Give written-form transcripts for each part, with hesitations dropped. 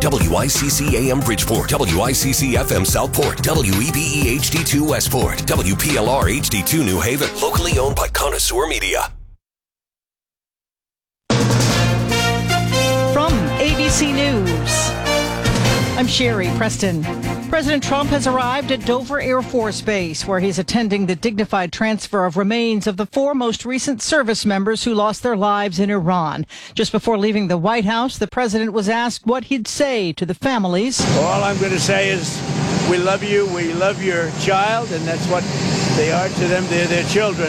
WICC AM Bridgeport, WICC FM Southport, WEBE HD2 Westport, WPLR HD2 New Haven. Locally owned by Connoisseur Media. From ABC News, I'm Sherry Preston. President Trump has arrived at Dover Air Force Base, where he's attending the dignified transfer of remains of the 4 most recent service members who lost their lives in Iran. Just before leaving the White House, the president was asked what he'd say to the families. All I'm going to say is we love you, we love your child, and that's what they are to them. They're their children.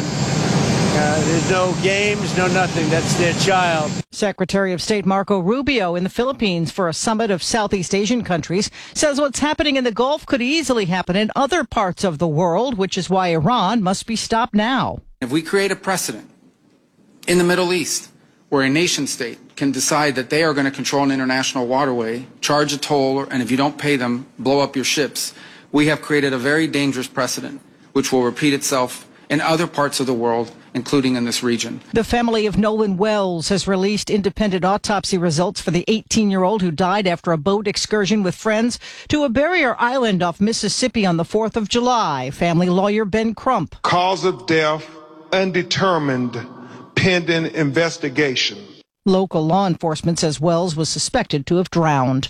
There's no games, no nothing. That's their child. Secretary of State Marco Rubio in the Philippines for a summit of Southeast Asian countries says what's happening in the Gulf could easily happen in other parts of the world, which is why Iran must be stopped now. If we create a precedent in the Middle East where a nation state can decide that they are going to control an international waterway, charge a toll, and if you don't pay them, blow up your ships, we have created a very dangerous precedent which will repeat itself in other parts of the world, including in this region. The family of Nolan Wells has released independent autopsy results for the 18-year-old who died after a boat excursion with friends to a barrier island off Mississippi on the 4th of July. Family lawyer Ben Crump. Cause of death undetermined, pending investigation. Local law enforcement says Wells was suspected to have drowned.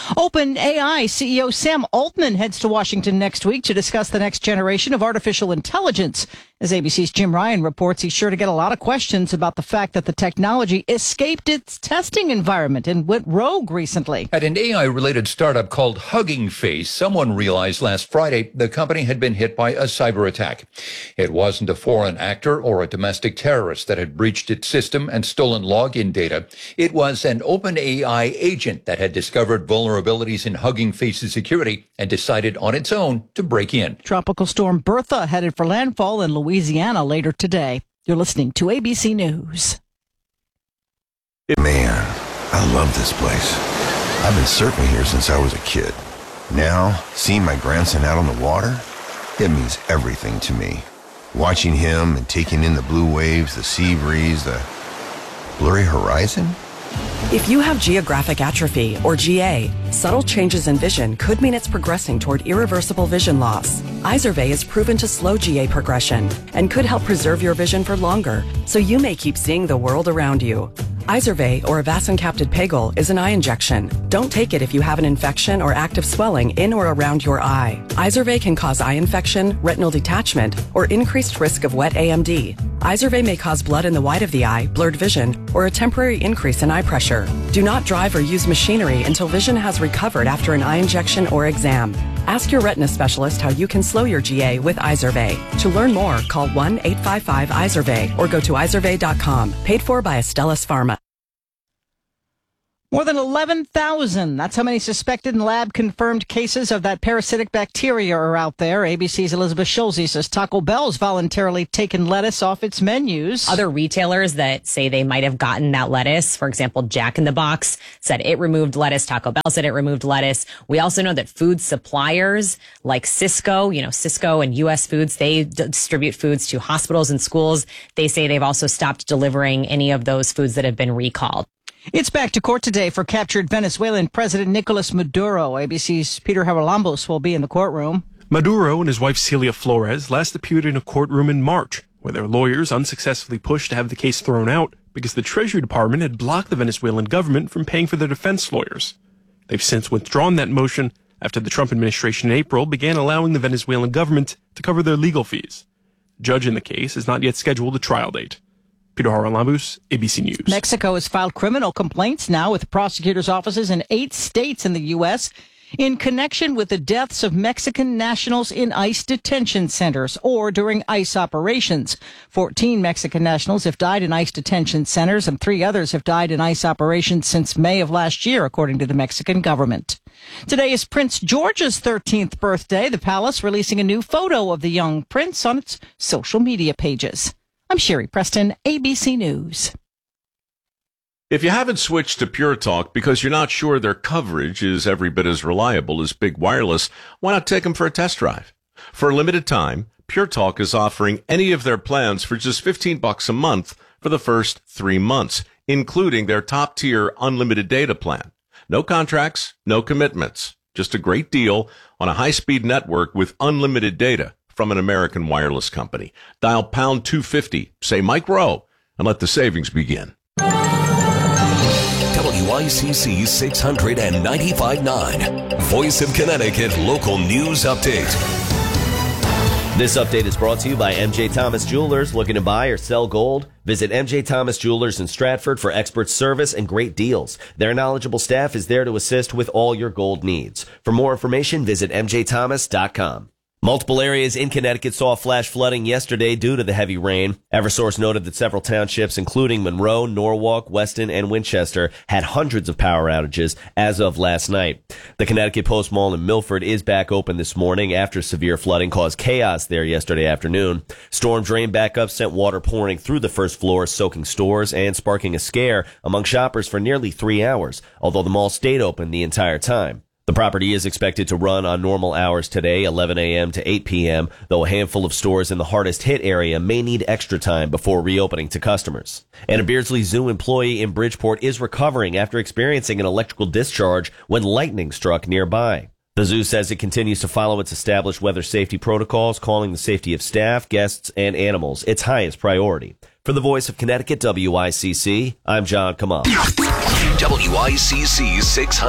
OpenAI CEO Sam Altman heads to Washington next week to discuss the next generation of artificial intelligence. As ABC's Jim Ryan reports, he's sure to get a lot of questions about the fact that the technology escaped its testing environment and went rogue recently. At an AI-related startup called Hugging Face, someone realized last Friday the company had been hit by a cyber attack. It wasn't a foreign actor or a domestic terrorist that had breached its system and stolen login data. It was an OpenAI agent that had discovered vulnerabilities in Hugging Face's security and decided on its own to break in. Tropical storm Bertha headed for landfall in Louisiana later today. You're listening to ABC News. Man, I love this place. I've been surfing here since I was a kid. Now, seeing my grandson out on the water, it means everything to me. Watching him and taking in the blue waves, the sea breeze, the blurry horizon. If you have geographic atrophy, or GA, subtle changes in vision could mean it's progressing toward irreversible vision loss. Izervay is proven to slow GA progression and could help preserve your vision for longer, so you may keep seeing the world around you. Izervay, or avacincaptad pegol, is an eye injection. Don't take it if you have an infection or active swelling in or around your eye. Izervay can cause eye infection, retinal detachment, or increased risk of wet AMD. Izervay may cause blood in the white of the eye, blurred vision, or a temporary increase in eye pressure. Do not drive or use machinery until vision has recovered after an eye injection or exam. Ask your retina specialist how you can slow your GA with Izervay. To learn more, call 1-855-IZERVAY or go to izervay.com. Paid for by Astellas Pharma. More than 11,000. That's how many suspected and lab-confirmed cases of that parasitic bacteria are out there. ABC's Elizabeth Schulze says Taco Bell's voluntarily taken lettuce off its menus. Other retailers that say they might have gotten that lettuce, for example, Jack in the Box said it removed lettuce. Taco Bell said it removed lettuce. We also know that food suppliers like Cisco, Cisco and U.S. Foods, they distribute foods to hospitals and schools. They say they've also stopped delivering any of those foods that have been recalled. It's back to court today for captured Venezuelan President Nicolas Maduro. ABC's Peter Haralambos will be in the courtroom. Maduro and his wife Celia Flores last appeared in a courtroom in March, where their lawyers unsuccessfully pushed to have the case thrown out because the Treasury Department had blocked the Venezuelan government from paying for their defense lawyers. They've since withdrawn that motion after the Trump administration in April began allowing the Venezuelan government to cover their legal fees. The judge in the case has not yet scheduled a trial date. Peter Haralambos, ABC News. Mexico has filed criminal complaints now with prosecutors' offices in 8 states in the U.S. in connection with the deaths of Mexican nationals in ICE detention centers or during ICE operations. 14 Mexican nationals have died in ICE detention centers and 3 others have died in ICE operations since May of last year, according to the Mexican government. Today is Prince George's 13th birthday. The palace releasing a new photo of the young prince on its social media pages. I'm Sherry Preston, ABC News. If you haven't switched to Pure Talk because you're not sure their coverage is every bit as reliable as Big Wireless, why not take them for a test drive? For a limited time, Pure Talk is offering any of their plans for just $15 a month for the first 3 months, including their top-tier unlimited data plan. No contracts, no commitments. Just a great deal on a high-speed network with unlimited data from an American wireless company. Dial pound 250, say Mike Rowe, and let the savings begin. WICC 695.9, Voice of Connecticut Local News Update. This update is brought to you by MJ Thomas Jewelers. Looking to buy or sell gold? Visit MJ Thomas Jewelers in Stratford for expert service and great deals. Their knowledgeable staff is there to assist with all your gold needs. For more information, visit mjthomas.com. Multiple areas in Connecticut saw flash flooding yesterday due to the heavy rain. Eversource noted that several townships, including Monroe, Norwalk, Weston, and Winchester, had hundreds of power outages as of last night. The Connecticut Post Mall in Milford is back open this morning after severe flooding caused chaos there yesterday afternoon. Storm drain backup sent water pouring through the first floor, soaking stores and sparking a scare among shoppers for nearly 3 hours, although the mall stayed open the entire time. The property is expected to run on normal hours today, 11 a.m. to 8 p.m., though a handful of stores in the hardest hit area may need extra time before reopening to customers. And a Beardsley Zoo employee in Bridgeport is recovering after experiencing an electrical discharge when lightning struck nearby. The zoo says it continues to follow its established weather safety protocols, calling the safety of staff, guests, and animals its highest priority. For the Voice of Connecticut, WICC, I'm John Kamal. WICC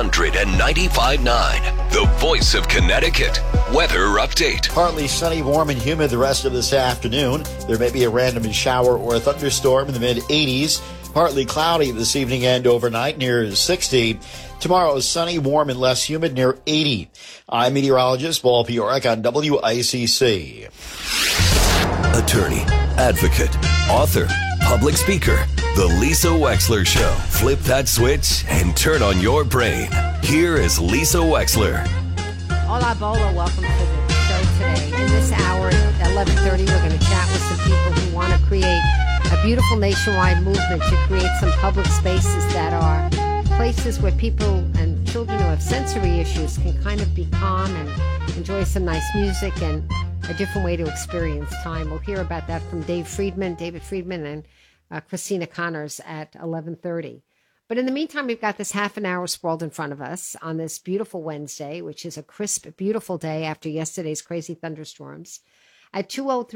695.9, the Voice of Connecticut weather update. Partly sunny, warm, and humid the rest of this afternoon. There may be a random shower or a thunderstorm in the mid-80s. Partly cloudy this evening and overnight near 60. Tomorrow is sunny, warm, and less humid near 80. I'm meteorologist Paul Piorek on WICC. Attorney, advocate, author, public speaker. The Lisa Wexler Show. Flip that switch and turn on your brain. Here is Lisa Wexler. Hola, Bola. Welcome to the show today. In this hour at 11:30, we're going to chat with some people who want to create a beautiful nationwide movement to create some public spaces that are places where people and children who have sensory issues can kind of be calm and enjoy some nice music and a different way to experience time. We'll hear about that from David Friedman, and Christina Connors at 11:30. But in the meantime, we've got this half an hour sprawled in front of us on this beautiful Wednesday, which is a crisp, beautiful day after yesterday's crazy thunderstorms. At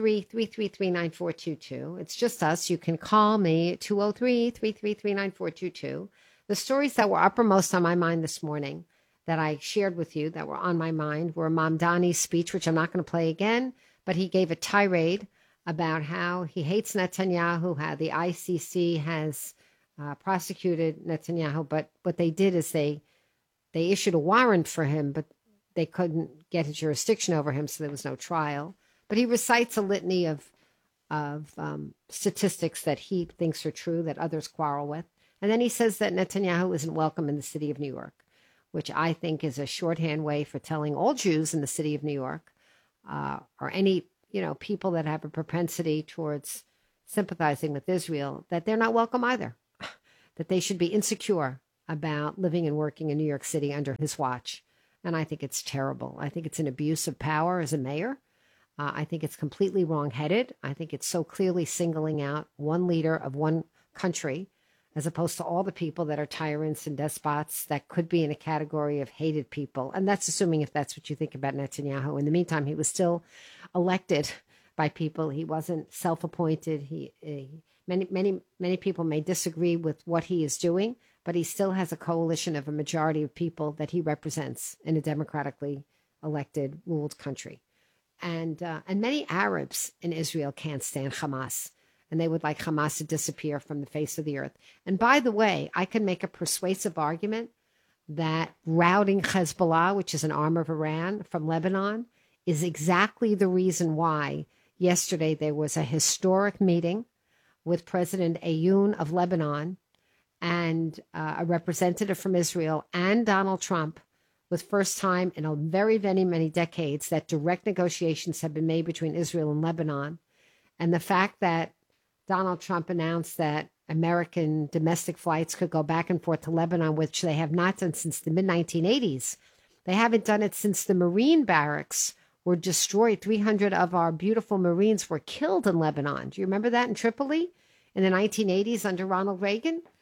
203-333-9422. It's just us. You can call me at 203-333-9422. The stories that were uppermost on my mind this morning that I shared with you that were on my mind were Mamdani's speech, which I'm not going to play again, but he gave a tirade about how he hates Netanyahu, how the ICC has prosecuted Netanyahu, but what they did is they issued a warrant for him, but they couldn't get a jurisdiction over him, so there was no trial. But he recites a litany of statistics that he thinks are true, that others quarrel with. And then he says that Netanyahu isn't welcome in the city of New York, which I think is a shorthand way for telling all Jews in the city of New York, or any people that have a propensity towards sympathizing with Israel, that they're not welcome either, that they should be insecure about living and working in New York City under his watch. And I think it's terrible. I think it's an abuse of power as a mayor. I think it's completely wrong-headed. I think it's so clearly singling out one leader of one country as opposed to all the people that are tyrants and despots that could be in a category of hated people. And that's assuming if that's what you think about Netanyahu. In the meantime, he was still elected by people. He wasn't self-appointed. Many people may disagree with what he is doing, but he still has a coalition of a majority of people that he represents in a democratically elected, ruled country. And many Arabs in Israel can't stand Hamas, and they would like Hamas to disappear from the face of the earth. And by the way, I can make a persuasive argument that routing Hezbollah, which is an arm of Iran, from Lebanon, is exactly the reason why yesterday there was a historic meeting with President Ayoun of Lebanon and a representative from Israel and Donald Trump, with first time in a very, very many decades that direct negotiations have been made between Israel and Lebanon. And the fact that Donald Trump announced that American domestic flights could go back and forth to Lebanon, which they have not done since the mid-1980s. They haven't done it since the Marine barracks were destroyed. 300 of our beautiful Marines were killed in Lebanon. Do you remember that in Tripoli in the 1980s under Ronald Reagan?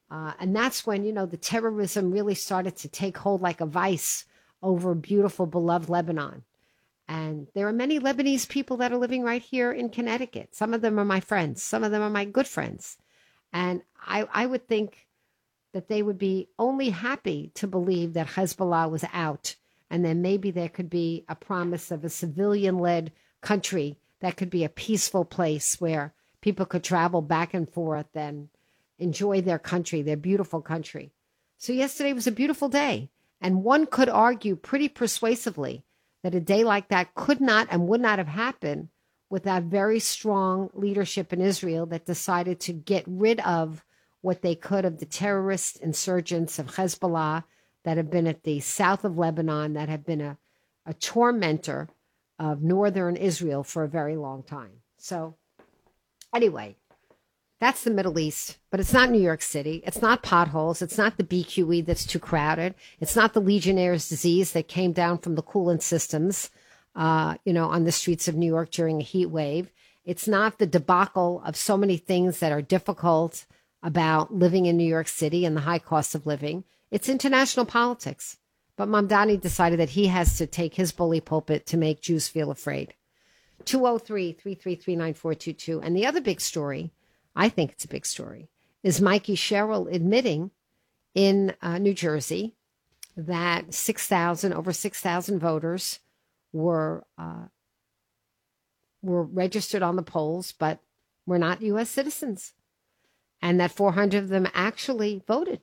And that's when, the terrorism really started to take hold like a vice over beautiful, beloved Lebanon. And there are many Lebanese people that are living right here in Connecticut. Some of them are my friends. Some of them are my good friends. And I would think that they would be only happy to believe that Hezbollah was out. And then maybe there could be a promise of a civilian-led country that could be a peaceful place where people could travel back and forth and enjoy their country, their beautiful country. So yesterday was a beautiful day. And one could argue pretty persuasively that a day like that could not and would not have happened without very strong leadership in Israel that decided to get rid of what they could of the terrorist insurgents of Hezbollah that have been at the south of Lebanon, that have been a tormentor of northern Israel for a very long time. So anyway, that's the Middle East, but it's not New York City. It's not potholes. It's not the BQE that's too crowded. It's not the Legionnaire's disease that came down from the coolant systems, on the streets of New York during a heat wave. It's not the debacle of so many things that are difficult about living in New York City and the high cost of living. It's international politics. But Mamdani decided that he has to take his bully pulpit to make Jews feel afraid. 203-333-9422. And the other big story, I think it's a big story, is Mikey Sherrill admitting in New Jersey that over 6,000 voters were registered on the polls, but were not U.S. citizens, and that 400 of them actually voted.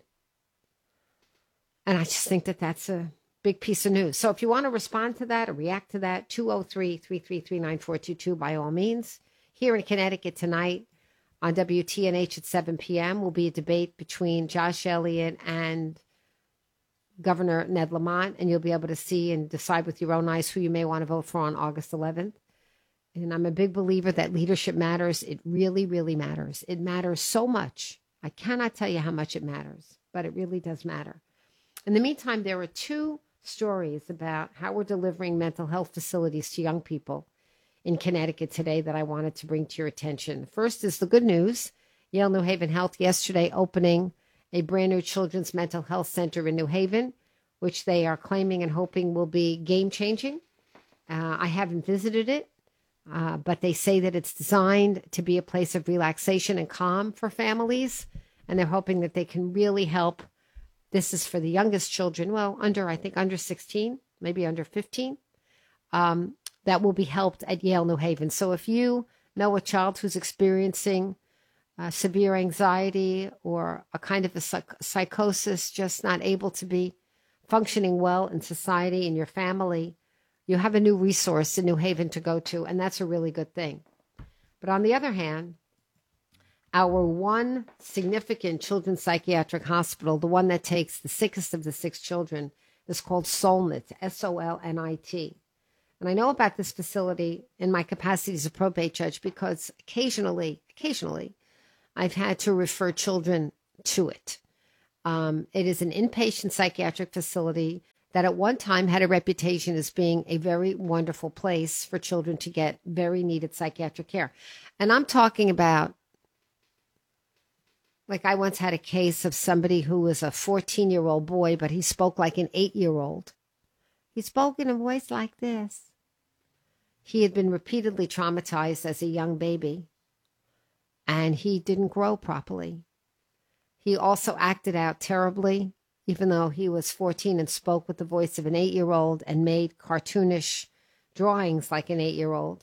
And I just think that that's a big piece of news. So if you want to respond to that or react to that, 203-333-9422, by all means. Here in Connecticut tonight on WTNH at 7 p.m. will be a debate between Josh Elliott and Governor Ned Lamont, and you'll be able to see and decide with your own eyes who you may want to vote for on August 11th. And I'm a big believer that leadership matters. It really, really matters. It matters so much. I cannot tell you how much it matters, but it really does matter. In the meantime, there are two stories about how we're delivering mental health facilities to young people in Connecticut today that I wanted to bring to your attention. First is the good news. Yale New Haven Health yesterday opening a brand new children's mental health center in New Haven, which they are claiming and hoping will be game-changing. I haven't visited it, but they say that it's designed to be a place of relaxation and calm for families, and they're hoping that they can really help. This is for the youngest children, under 16, maybe under 15, that will be helped at Yale New Haven. So if you know a child who's experiencing severe anxiety or a kind of a psychosis, just not able to be functioning well in society, in your family, you have a new resource in New Haven to go to, and that's a really good thing. But on the other hand, our one significant children's psychiatric hospital, the one that takes the sickest of the 6 children, is called Solnit, Solnit. And I know about this facility in my capacity as a probate judge because occasionally, I've had to refer children to it. It is an inpatient psychiatric facility that at one time had a reputation as being a very wonderful place for children to get very needed psychiatric care. And I'm talking about, like I once had a case of somebody who was a 14-year-old boy, but he spoke like an 8-year-old. He spoke in a voice like this. He had been repeatedly traumatized as a young baby, and he didn't grow properly. He also acted out terribly, even though he was 14 and spoke with the voice of an 8-year-old and made cartoonish drawings like an 8-year-old.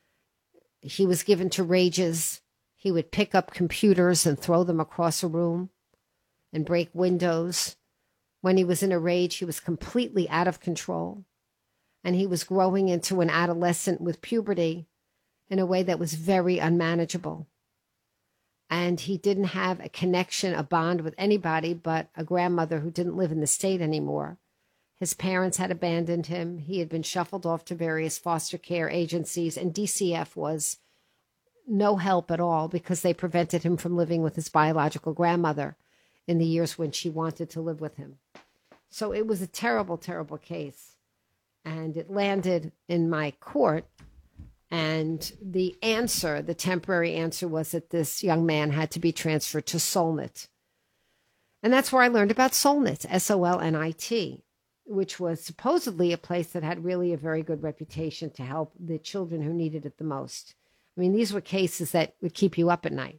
He was given to rages. He would pick up computers and throw them across a room and break windows. When he was in a rage, he was completely out of control. And he was growing into an adolescent with puberty in a way that was very unmanageable. And he didn't have a connection, a bond with anybody but a grandmother who didn't live in the state anymore. His parents had abandoned him. He had been shuffled off to various foster care agencies, and DCF was no help at all because they prevented him from living with his biological grandmother in the years when she wanted to live with him. So it was a terrible, terrible case. And it landed in my court. And the answer, the temporary answer, was that this young man had to be transferred to Solnit. And that's where I learned about Solnit, Solnit, which was supposedly a place that had really a very good reputation to help the children who needed it the most. I mean, these were cases that would keep you up at night.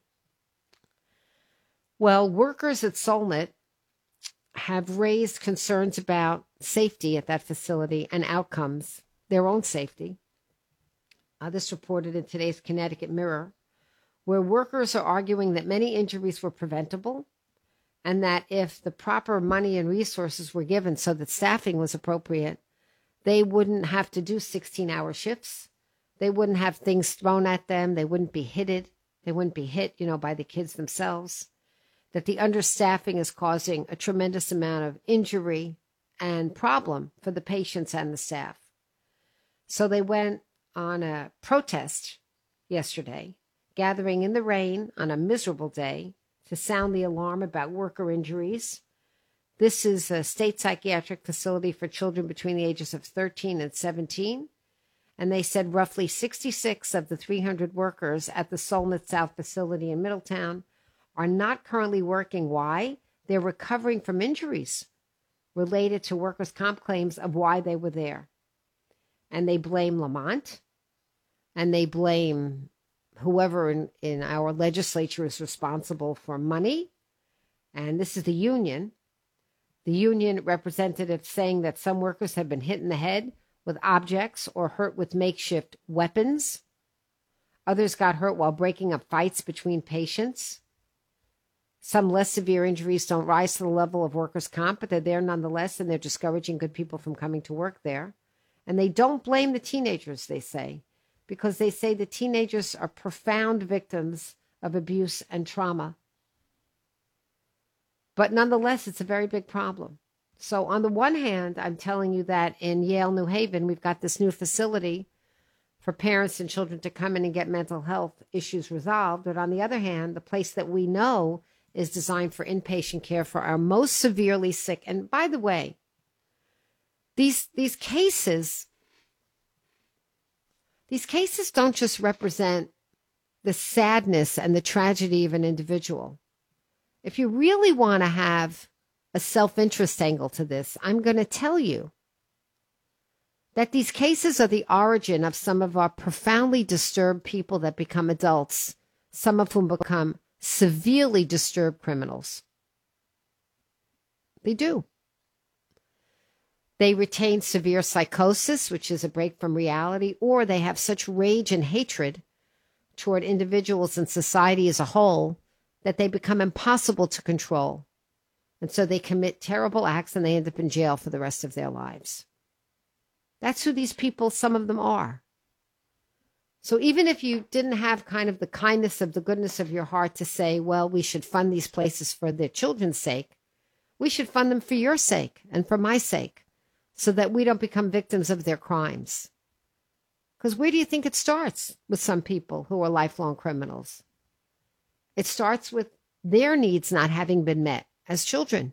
Well, workers at Solnit have raised concerns about safety at that facility and outcomes, their own safety. This reported in today's Connecticut Mirror, where workers are arguing that many injuries were preventable and that if the proper money and resources were given so that staffing was appropriate, they wouldn't have to do 16-hour shifts. They wouldn't have things thrown at them. They wouldn't be hit. They wouldn't be hit, by the kids themselves. That the understaffing is causing a tremendous amount of injury and problem for the patients and the staff. So they went on a protest yesterday, gathering in the rain on a miserable day to sound the alarm about worker injuries. This is a state psychiatric facility for children between the ages of 13 and 17. And they said roughly 66 of the 300 workers at the Solnit South facility in Middletown are not currently working. Why? They're recovering from injuries related to workers' comp claims of why they were there. And they blame Lamont, and they blame whoever in our legislature is responsible for money. And this is the union. The union representative saying that some workers have been hit in the head with objects or hurt with makeshift weapons. Others got hurt while breaking up fights between patients. Some less severe injuries don't rise to the level of workers' comp, but they're there nonetheless, and they're discouraging good people from coming to work there. And they don't blame the teenagers, they say, because they say the teenagers are profound victims of abuse and trauma. But nonetheless, it's a very big problem. So on the one hand, I'm telling you that in Yale, New Haven, we've got this new facility for parents and children to come in and get mental health issues resolved. But on the other hand, the place that we know is designed for inpatient care for our most severely sick. And by the way, these cases don't just represent the sadness and the tragedy of an individual. If you really want to have a self-interest angle to this, I'm going to tell you that these cases are the origin of some of our profoundly disturbed people that become adults, some of whom become severely disturbed criminals. They do. They retain severe psychosis, which is a break from reality, or they have such rage and hatred toward individuals and society as a whole that they become impossible to control. And so they commit terrible acts and they end up in jail for the rest of their lives. That's who these people, some of them, are. So even if you didn't have kind of the kindness of the goodness of your heart to say, well, we should fund these places for their children's sake, we should fund them for your sake and for my sake, so that we don't become victims of their crimes. Because where do you think it starts with some people who are lifelong criminals? It starts with their needs not having been met as children.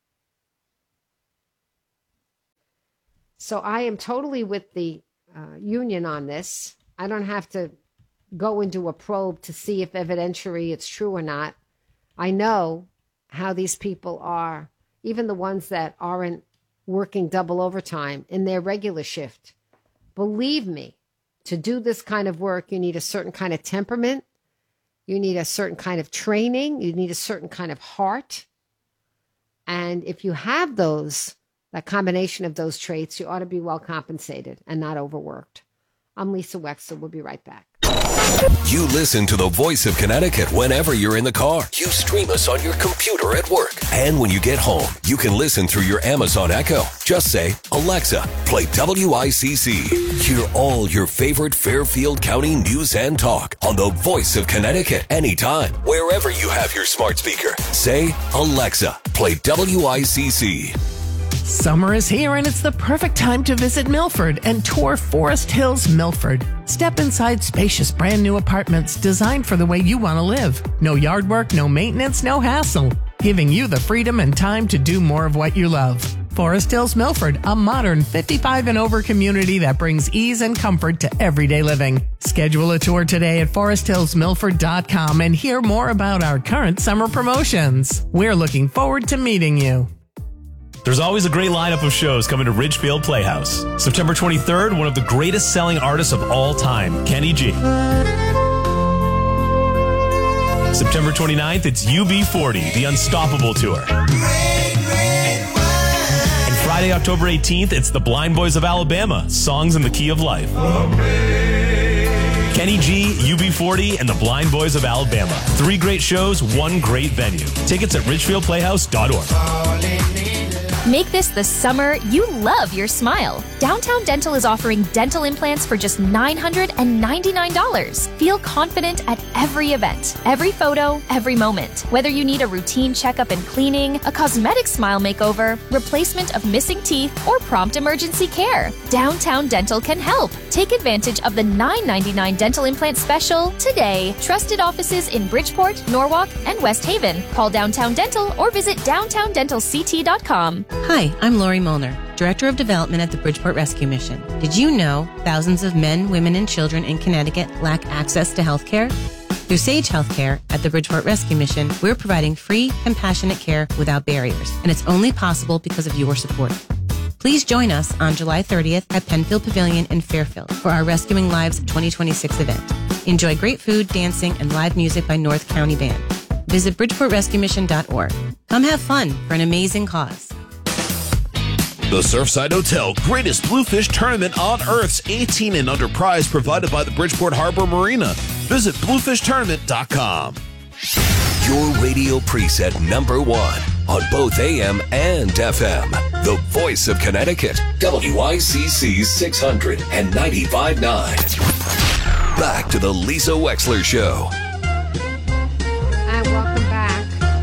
So I am totally with the union on this. I don't have to go into a probe to see if evidentiary it's true or not. I know how these people are, even the ones that aren't working double overtime in their regular shift. Believe me, to do this kind of work, you need a certain kind of temperament. You need a certain kind of training. You need a certain kind of heart. And if you have that combination of those traits, you ought to be well compensated and not overworked. I'm Lisa Wexler. We'll be right back. You listen to the voice of Connecticut whenever you're in the car. You stream us on your computer at work. And when you get home, you can listen through your Amazon Echo. Just say, Alexa, play WICC. Hear all your favorite Fairfield County news and talk on the voice of Connecticut anytime, wherever you have your smart speaker. Say, Alexa, play WICC. Summer is here and it's the perfect time to visit Milford and tour Forest Hills Milford. Step inside spacious brand new apartments designed for the way you want to live. No yard work, no maintenance, no hassle. Giving you the freedom and time to do more of what you love. Forest Hills Milford, a modern 55 and over community that brings ease and comfort to everyday living. Schedule a tour today at foresthillsmilford.com and hear more about our current summer promotions. We're looking forward to meeting you. There's always a great lineup of shows coming to Ridgefield Playhouse. September 23rd, one of the greatest selling artists of all time, Kenny G. September 29th, it's UB40, The Unstoppable Tour. And Friday, October 18th, it's the Blind Boys of Alabama, Songs in the Key of Life. Kenny G, UB40, and the Blind Boys of Alabama. 3 great shows, 1 great venue. Tickets at ridgefieldplayhouse.org. Make this the summer you love your smile. Downtown Dental is offering dental implants for just $999. Feel confident at every event, every photo, every moment. Whether you need a routine checkup and cleaning, a cosmetic smile makeover, replacement of missing teeth, or prompt emergency care, Downtown Dental can help. Take advantage of the $999 dental implant special today. Trusted offices in Bridgeport, Norwalk, and West Haven. Call Downtown Dental or visit downtowndentalct.com. Hi, I'm Lori Molnar, Director of Development at the Bridgeport Rescue Mission. Did you know thousands of men, women, and children in Connecticut lack access to health care? Through Sage Healthcare at the Bridgeport Rescue Mission, we're providing free, compassionate care without barriers, and it's only possible because of your support. Please join us on July 30th at Penfield Pavilion in Fairfield for our Rescuing Lives 2026 event. Enjoy great food, dancing, and live music by North County Band. Visit bridgeportrescuemission.org. Come have fun for an amazing cause. The Surfside Hotel Greatest Bluefish Tournament on Earth's 18 and under prize provided by the Bridgeport Harbor Marina. Visit bluefishtournament.com. Your radio preset #1 on both AM and FM. The voice of Connecticut. WICC 600 and 95.9. Back to the Lisa Wexler Show. And welcome back.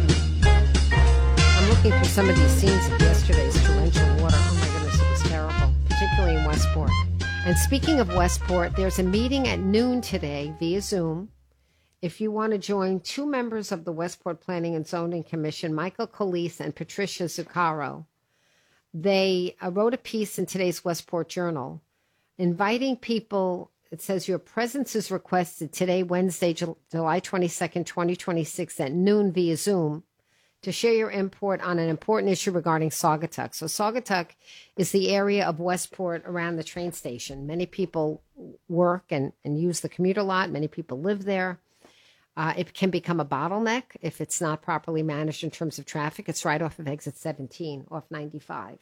I'm looking through some of these scenes of yesterday's torrential water. Oh my goodness, it was terrible, particularly in Westport. And speaking of Westport, there's a meeting at noon today via Zoom. If you want to join 2 members of the Westport Planning and Zoning Commission, Michael Calise and Patricia Zuccaro, they wrote a piece in today's Westport Journal inviting people. It says your presence is requested today, Wednesday, July 22nd, 2026 at noon via Zoom to share your input on an important issue regarding Saugatuck. So Saugatuck is the area of Westport around the train station. Many people work and use the commuter lot. Many people live there. It can become a bottleneck if it's not properly managed in terms of traffic. It's right off of exit 17, off 95.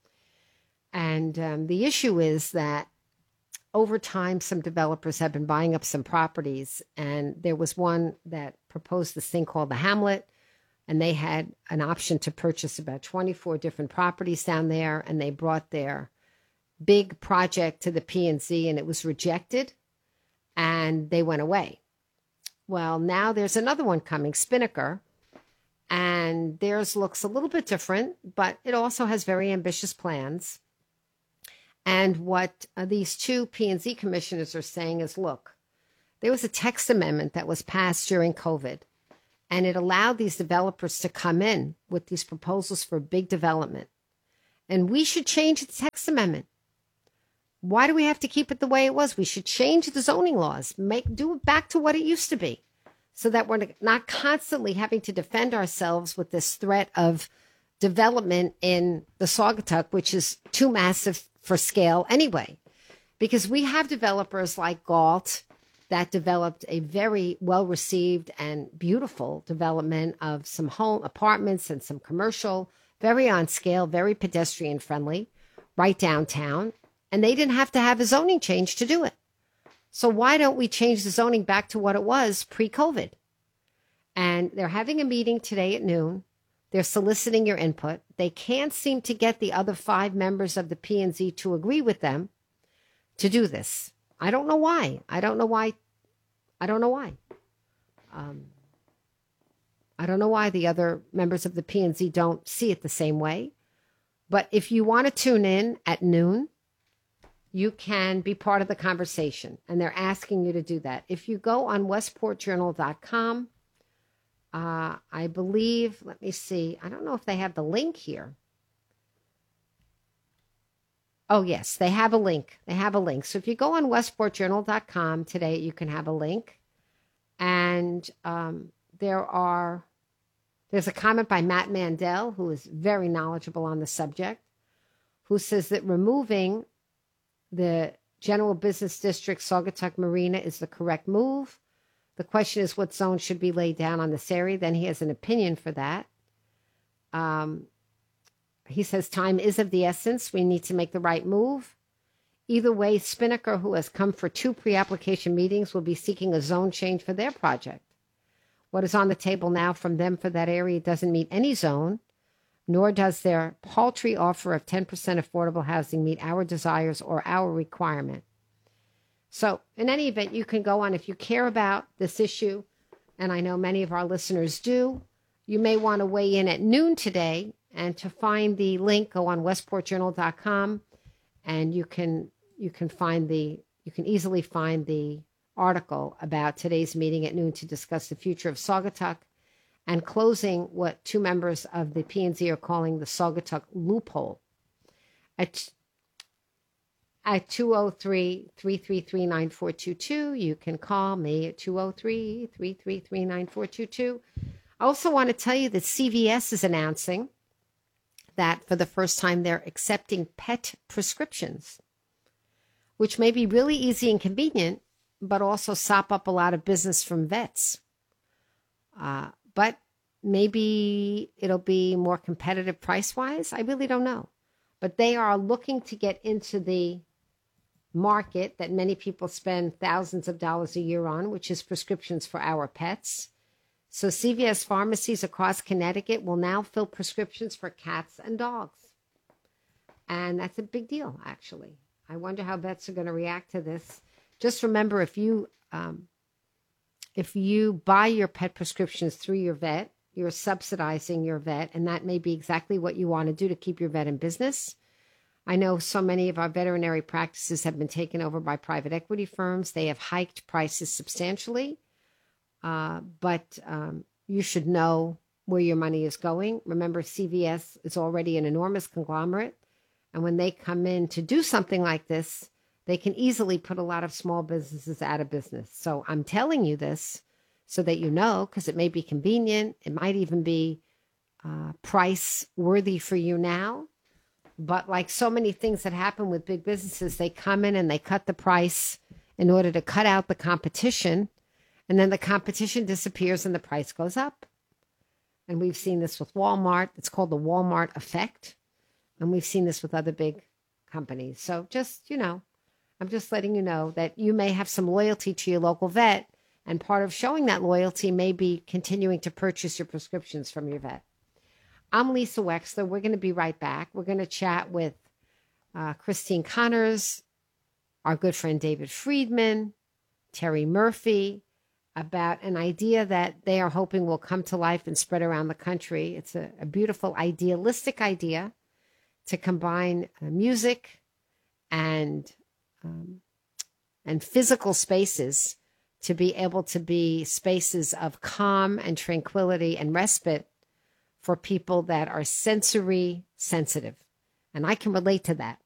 And the issue is that over time, some developers have been buying up some properties, and there was one that proposed this thing called the Hamlet, and they had an option to purchase about 24 different properties down there, and they brought their big project to the P&Z, and it was rejected, and they went away. Well, now there's another one coming, Spinnaker, and theirs looks a little bit different, but it also has very ambitious plans. And what these 2 P&Z commissioners are saying is, look, there was a text amendment that was passed during COVID, and it allowed these developers to come in with these proposals for big development. And we should change the text amendment. Why do we have to keep it the way it was? We should change the zoning laws, do it back to what it used to be, so that we're not constantly having to defend ourselves with this threat of development in the Saugatuck, which is too massive for scale anyway. Because we have developers like Galt that developed a very well-received and beautiful development of some home apartments and some commercial, very on scale, very pedestrian friendly, right downtown. And they didn't have to have a zoning change to do it. So why don't we change the zoning back to what it was pre-COVID? And they're having a meeting today at noon. They're soliciting your input. They can't seem to get the other 5 members of the P&Z to agree with them to do this. I don't know why. I don't know why the other members of the P&Z don't see it the same way. But if you want to tune in at noon, you can be part of the conversation, and they're asking you to do that. If you go on westportjournal.com, I believe, let me see, I don't know if they have the link here. Oh, yes, they have a link. They have a link. So if you go on westportjournal.com today, you can have a link. And there's a comment by Matt Mandel, who is very knowledgeable on the subject, who says that removing the General Business District Saugatuck Marina is the correct move. The question is what zone should be laid down on this area. Then he has an opinion for that. He says time is of the essence. We need to make the right move. Either way, Spinnaker, who has come for 2 pre-application meetings, will be seeking a zone change for their project. What is on the table now from them for that area doesn't meet any zone, nor does their paltry offer of 10% affordable housing meet our desires or our requirement. So in any event, you can go on if you care about this issue, and I know many of our listeners do. You may want to weigh in at noon today, and to find the link, go on westportjournal.com, and you can easily find the article about today's meeting at noon to discuss the future of Saugatuck and closing what 2 members of the P&Z are calling the Saugatuck loophole. At 203-333-9422, you can call me at 203-333-9422. I also want to tell you that CVS is announcing that for the first time they're accepting pet prescriptions, which may be really easy and convenient, but also sop up a lot of business from vets. But maybe it'll be more competitive price-wise. I really don't know. But they are looking to get into the market that many people spend thousands of dollars a year on, which is prescriptions for our pets. So CVS pharmacies across Connecticut will now fill prescriptions for cats and dogs. And that's a big deal, actually. I wonder how vets are going to react to this. Just remember, if you buy your pet prescriptions through your vet, you're subsidizing your vet, and that may be exactly what you want to do to keep your vet in business. I know so many of our veterinary practices have been taken over by private equity firms. They have hiked prices substantially. But you should know where your money is going. Remember, CVS is already an enormous conglomerate. And when they come in to do something like this, they can easily put a lot of small businesses out of business. So I'm telling you this so that you know, because it may be convenient. It might even be price worthy for you now. But like so many things that happen with big businesses, they come in and they cut the price in order to cut out the competition. And then the competition disappears and the price goes up. And we've seen this with Walmart. It's called the Walmart effect. And we've seen this with other big companies. So just, I'm just letting you know that you may have some loyalty to your local vet. And part of showing that loyalty may be continuing to purchase your prescriptions from your vet. I'm Lisa Wexler. We're going to be right back. We're going to chat with Christine Connors, our good friend David Friedman, Terry Murphy, about an idea that they are hoping will come to life and spread around the country. It's a beautiful, idealistic idea to combine music and physical spaces to be able to be spaces of calm and tranquility and respite for people that are sensory sensitive. And I can relate to that.